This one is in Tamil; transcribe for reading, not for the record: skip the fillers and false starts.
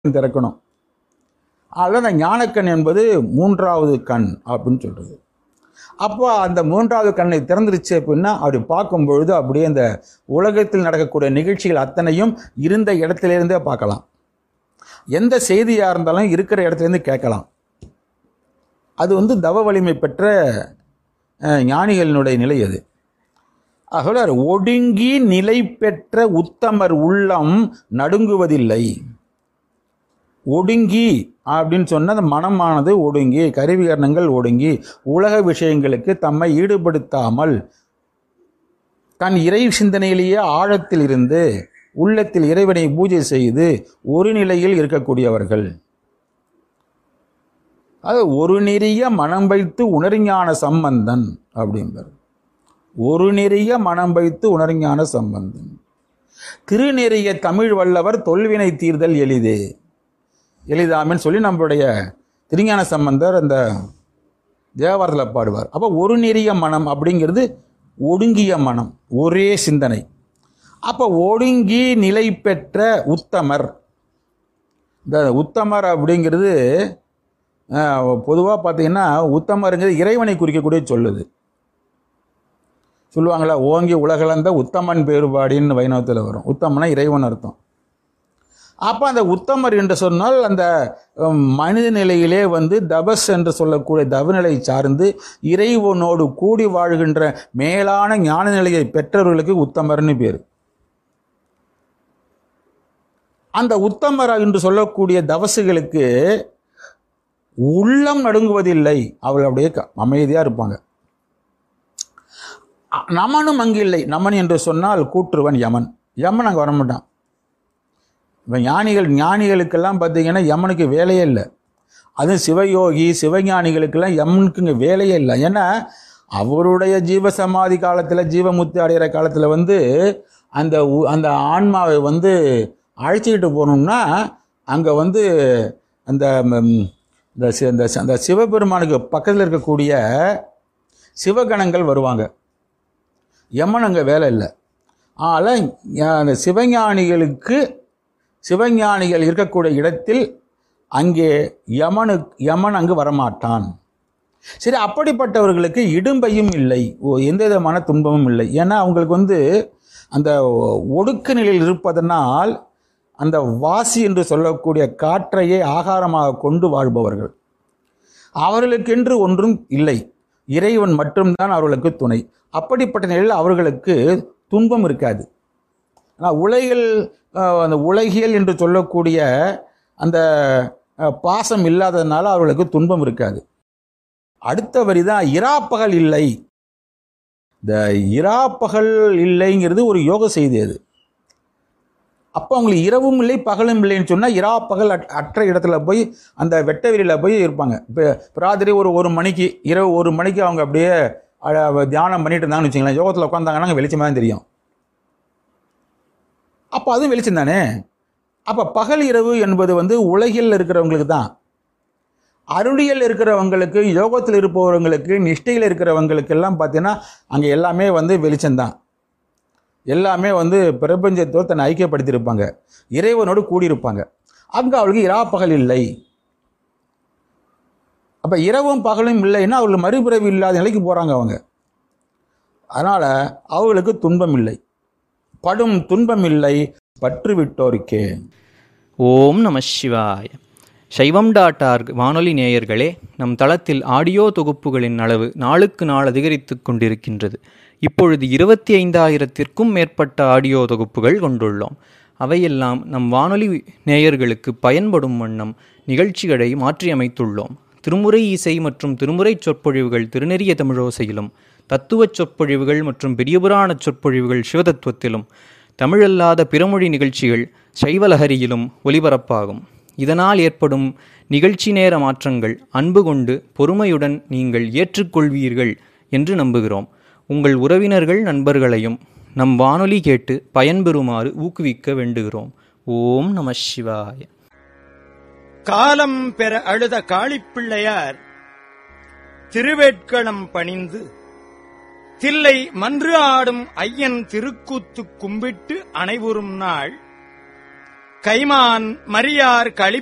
திறக்கணும். அதில் அந்த ஞானக்கண் என்பது 3வது கண் அப்படின்னு சொல்றது. அப்போ அந்த 3வது கண்ணை திறந்துருச்சு அப்படின்னா அப்படி பார்க்கும் பொழுது அப்படியே இந்த உலகத்தில் நடக்கக்கூடிய நிகழ்ச்சிகள் அத்தனையும் இருந்த இடத்திலிருந்தே பார்க்கலாம். எந்த செய்தியாக இருந்தாலும் இருக்கிற இடத்துலேருந்து கேட்கலாம். அது தவ வலிமை பெற்ற ஞானிகளினுடைய நிலை அது. ஆக ஒடுங்கி நிலை பெற்ற உத்தமர் உள்ளம் நடுங்குவதில்லை. ஒடுங்கி அப்படின்னு சொன்ன அந்த மனமானது ஒடுங்கி, கருவிகரணங்கள் ஒடுங்கி, உலக விஷயங்களுக்கு தம்மை ஈடுபடுத்தாமல் தன் இறை சிந்தனையிலேயே ஆழத்தில் இருந்து உள்ளத்தில் இறைவனை பூஜை செய்து ஒரு நிலையில் இருக்கக்கூடியவர்கள். அது ஒரு நெறிய மனம் வைத்து உணர்ஞான சம்பந்தன் அப்படின்பார். ஒரு நெறிய மனம் வைத்து உணர்ஞான சம்பந்தன். திருநெறிய தமிழ் வல்லவர் தொல்வினை தீர்தல் எளிதே எளிதாமின்னு சொல்லி நம்மளுடைய திருஞான சம்பந்தர் அந்த தேவாரத்தில் பாடுவார். அப்போ ஒரு நெறிய மனம் அப்படிங்கிறது ஒடுங்கிய மனம், ஒரே சிந்தனை. அப்போ ஒடுங்கி நிலை பெற்ற உத்தமர். இந்த உத்தமர் அப்படிங்கிறது பொதுவாக பார்த்தீங்கன்னா உத்தமருங்கிறது இறைவனை குறிக்கக்கூடிய சொல்லுது. சொல்லுவாங்களா, ஓங்கி உலகளந்த உத்தமன் பேறுபாடின்னு வைணவத்தில் வரும். உத்தமனா இறைவன் அர்த்தம். அப்போ அந்த உத்தமர் என்று சொன்னால் அந்த மனித நிலையிலே தபஸ் என்று சொல்லக்கூடிய தவநிலை சார்ந்து இறைவனோடு கூடி வாழ்கின்ற மேலான ஞான நிலையை பெற்றவர்களுக்கு உத்தமர்னு பேர். அந்த உத்தமர் என்று சொல்லக்கூடிய தவசுகளுக்கு உள்ளம் நடுங்குவதில்லை. அவள் அப்படியே அமைதியாக இருப்பாங்க. நமனும் அங்கு இல்லை. நமன் என்று சொன்னால் கூற்றுவன் யமன். யமன் அங்கே வரமாட்டான். இப்போ ஞானிகளுக்கெல்லாம் பார்த்தீங்கன்னா யமனுக்கு வேலையே இல்லை. அதுவும் சிவயோகி சிவஞானிகளுக்கெல்லாம் யமனுக்கு வேலையே இல்லை. ஏன்னா அவருடைய ஜீவசமாதி காலத்தில் ஜீவமுத்தி அடைகிற காலத்தில் அந்த அந்த ஆன்மாவை அழைச்சிக்கிட்டு போகணும்னா அங்கே அந்த அந்த சிவபெருமானுக்கு பக்கத்தில் இருக்கக்கூடிய சிவகணங்கள் வருவாங்க. யமன் அங்கே வேலை இல்லை. ஆனால் அந்த சிவஞானிகள் இருக்கக்கூடிய இடத்தில் அங்கே யமன் அங்கு வரமாட்டான். சரி, அப்படிப்பட்டவர்களுக்கு இடும்பையும் இல்லை, எந்த விதமான துன்பமும் இல்லை. ஏன்னா அவங்களுக்கு அந்த ஒடுக்க நிலையில் இருப்பதனால் அந்த வாசி என்று சொல்லக்கூடிய காற்றையே ஆகாரமாக கொண்டு வாழ்பவர்கள். அவர்களுக்கென்று ஒன்றும் இல்லை, இறைவன் மட்டும்தான் அவர்களுக்கு துணை. அப்படிப்பட்ட நிலையில் அவர்களுக்கு துன்பம் இருக்காது. ஆனால் அந்த உலகியல் என்று சொல்லக்கூடிய அந்த பாசம் இல்லாததுனால அவர்களுக்கு துன்பம் இருக்காது. அடுத்த வரி தான் இராப்பகல் இல்லை. இந்த இராப்பகல் இல்லைங்கிறது ஒரு யோக செய்தி. அது அப்போ அவங்களுக்கு இரவும் இல்லை பகலும் இல்லைன்னு சொன்னால் இராப்பகல் அற்ற இடத்துல போய் அந்த வெட்ட வெளியில் போய் இருப்பாங்க. இப்போ ராத்திரி ஒரு மணிக்கு இரவு 1 மணிக்கு அவங்க அப்படியே தியானம் பண்ணிட்டு இருந்தாங்கன்னு வச்சுங்களேன், யோகத்தில் உட்காந்தாங்கன்னா அங்கே வெளிச்சமாக தான் தெரியும். அப்போ அதுவும் வெளிச்சம் தானே. அப்போ பகல் இரவு என்பது உலகில் இருக்கிறவங்களுக்கு தான். அருளியல் இருக்கிறவங்களுக்கு, யோகத்தில் இருப்பவர்களுக்கு, நிஷ்டையில் இருக்கிறவங்களுக்கெல்லாம் பார்த்தீங்கன்னா அங்கே எல்லாமே வெளிச்சம்தான். எல்லாமே பிரபஞ்சத்தோடு தன்னை ஐக்கியப்படுத்தியிருப்பாங்க, இறைவனோடு கூடியிருப்பாங்க. அங்கே அவளுக்கு இராப்பகல் இல்லை. அப்போ இரவும் பகலும் இல்லைன்னா அவங்களுக்கு மறுபிறவி இல்லாத நிலைக்கு போகிறாங்க அவங்க. அதனால் அவர்களுக்கு துன்பம் இல்லை, படும் துன்பம் இல்லை, பற்று விட்டோருக்கே. ஓம் நம சிவாய. சைவம்.org வானொலி நேயர்களே, நம் தளத்தில் ஆடியோ தொகுப்புகளின் அளவு நாளுக்கு நாள் அதிகரித்து கொண்டிருக்கின்றது. இப்பொழுது 25,000த்திற்கும் மேற்பட்ட ஆடியோ தொகுப்புகள் கொண்டுள்ளோம். அவையெல்லாம் நம் வானொலி நேயர்களுக்கு பயன்படும் வண்ணம் நிகழ்ச்சிகளை மாற்றியமைத்துள்ளோம். திருமுறை இசை மற்றும் திருமுறை சொற்பொழிவுகள் திருநெறிய தமிழோசையிலும், தத்துவச் சொற்பொழிவுகள் மற்றும் பெரியபுராண சொற்பொழிவுகள் சிவதத்துவத்திலும், தமிழல்லாத பிறமொழி நிகழ்ச்சிகள் சைவலஹரியிலும் ஒலிபரப்பாகும். இதனால் ஏற்படும் நிகழ்ச்சி நேர மாற்றங்கள் அன்பு கொண்டு பொறுமையுடன் நீங்கள் ஏற்றுக்கொள்வீர்கள் என்று நம்புகிறோம். உங்கள் உறவினர்கள் நண்பர்களையும் நம் வானொலி கேட்டு பயன்பெறுமாறு ஊக்குவிக்க வேண்டுகிறோம். ஓம் நம சிவாய. காலம் பெற அழுத காளிப்பிள்ளையார் திருவேட்களம் பணிந்து தில்லை மன்று ஆடும் ஐயன் திருக்கூத்து கும்பிட்டு அனைவரும் நாள் கைமான் மரியார் களி